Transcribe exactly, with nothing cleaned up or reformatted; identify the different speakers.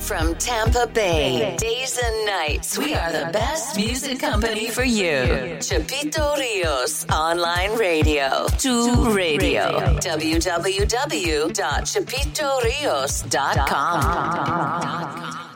Speaker 1: from Tampa Bay. Days and nights, we are the best music company for you. Chapito Rios Online Radio. To radio. w w w dot chapito rios dot com.